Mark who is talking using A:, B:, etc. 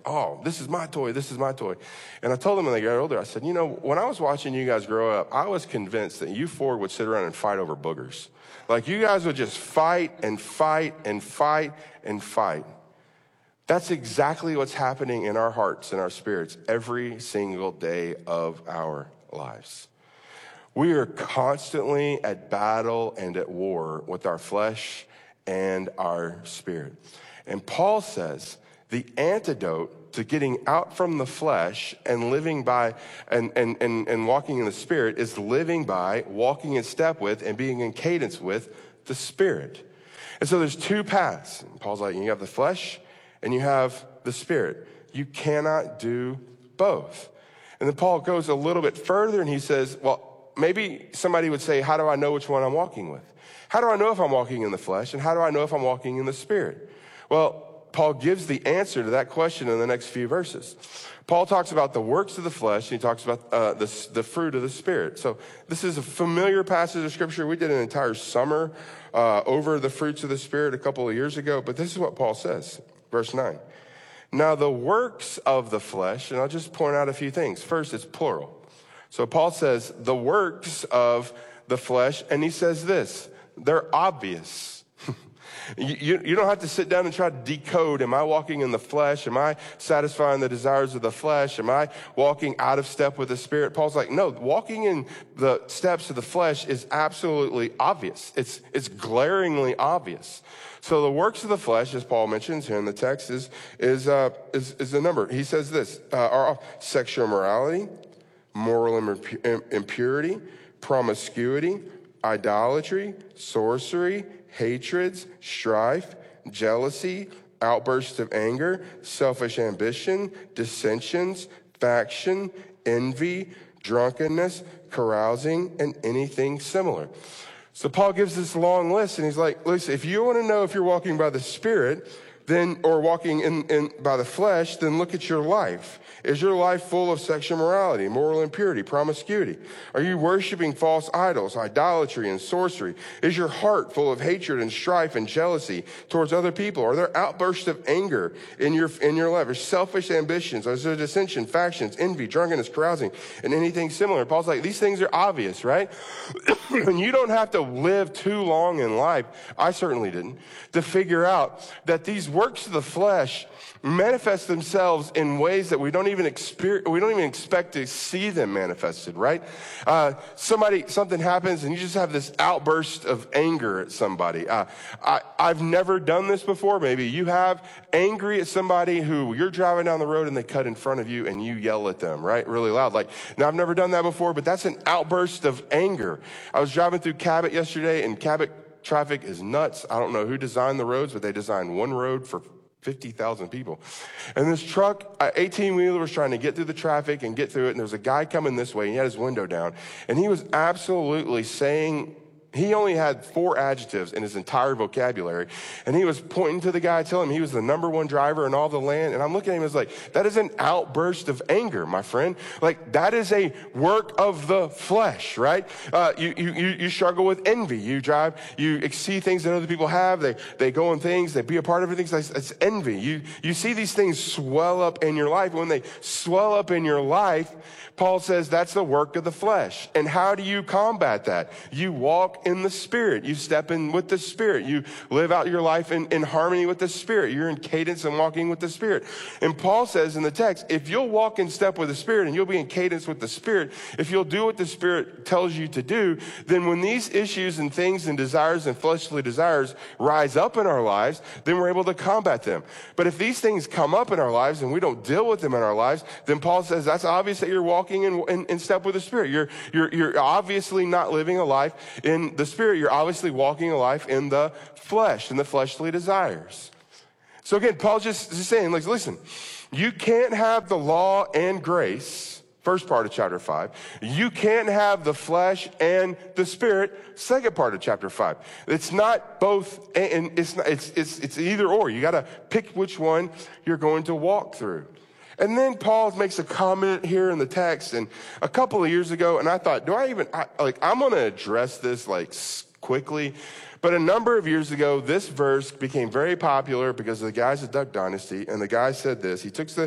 A: oh, this is my toy, this is my toy. And I told them when they got older, I said, you know, when I was watching you guys grow up, I was convinced that you four would sit around and fight over boogers. Like you guys would just fight and fight and fight and fight. That's exactly what's happening in our hearts and our spirits every single day of our lives. We are constantly at battle and at war with our flesh and our spirit. And Paul says the antidote to getting out from the flesh and living by and walking in the spirit is living by, walking in step with, and being in cadence with the spirit. And so there's two paths. And Paul's like, you have the flesh and you have the spirit. You cannot do both. And then Paul goes a little bit further and he says, well, maybe somebody would say, how do I know which one I'm walking with? How do I know if I'm walking in the flesh? And how do I know if I'm walking in the spirit? Well, Paul gives the answer to that question in the next few verses. Paul talks about the works of the flesh, and he talks about the fruit of the spirit. So this is a familiar passage of scripture. We did an entire summer over the fruits of the spirit a couple of years ago, but this is what Paul says, verse 9. Now the works of the flesh, and I'll just point out a few things. First, it's plural. So Paul says the works of the flesh, and he says this, they're obvious. You don't have to sit down and try to decode, am I walking in the flesh? Am I satisfying the desires of the flesh? Am I walking out of step with the spirit? Paul's like, no, walking in the steps of the flesh is absolutely obvious. It's glaringly obvious. So the works of the flesh, as Paul mentions here in the text, is a number. He says this, are sexual immorality, moral impurity, promiscuity, idolatry, sorcery, hatreds, strife, jealousy, outbursts of anger, selfish ambition, dissensions, faction, envy, drunkenness, carousing, and anything similar. So Paul gives this long list, and he's like, listen, if you want to know if you're walking by the Spirit, then, or walking in by the flesh, then look at your life. Is your life full of sexual immorality, moral impurity, promiscuity? Are you worshiping false idols, idolatry, and sorcery? Is your heart full of hatred and strife and jealousy towards other people? Are there outbursts of anger in your life? Are selfish ambitions? Is there dissension, factions, envy, drunkenness, carousing, and anything similar? Paul's like, these things are obvious, right? And you don't have to live too long in life, I certainly didn't, to figure out that these works of the flesh manifest themselves in ways that we don't even expect to see them manifested, right? Something happens and you just have this outburst of anger at somebody. I've never done this before. Maybe you have, angry at somebody who you're driving down the road and they cut in front of you and you yell at them, right? Really loud. Like, now I've never done that before, but that's an outburst of anger. I was driving through Cabot yesterday, and Cabot traffic is nuts. I don't know who designed the roads, but they designed one road for 50,000 people. And this truck, 18-wheeler, was trying to get through the traffic and get through it. And there was a guy coming this way, and he had his window down. And he was absolutely saying, he only had 4 adjectives in his entire vocabulary. And he was pointing to the guy, telling him he was the number one driver in all the land. And I'm looking at him as like, that is an outburst of anger, my friend. Like, that is a work of the flesh, right? You struggle with envy. You see things that other people have. They go on things. They be a part of everything. It's envy. You see these things swell up in your life. When they swell up in your life, Paul says that's the work of the flesh. And how do you combat that? You walk in the Spirit. You step in with the Spirit. You live out your life in harmony with the Spirit. You're in cadence and walking with the Spirit. And Paul says in the text, if you'll walk in step with the Spirit and you'll be in cadence with the Spirit, if you'll do what the Spirit tells you to do, then when these issues and things and desires and fleshly desires rise up in our lives, then we're able to combat them. But if these things come up in our lives and we don't deal with them in our lives, then Paul says that's obvious that you're walking in step with the Spirit. You're obviously not living a life in the Spirit. You're obviously walking a life in the flesh, in the fleshly desires. So again, Paul's just saying, like, listen, you can't have the law and grace, first part of chapter 5. You can't have the flesh and the Spirit, second part of chapter 5. It's not both, and it's either or. You got to pick which one you're going to walk through. And then Paul makes a comment here in the text, and a couple of years ago, and I thought, I'm going to address this like quickly. But a number of years ago, this verse became very popular because of the guys at Duck Dynasty, and the guy said this. He took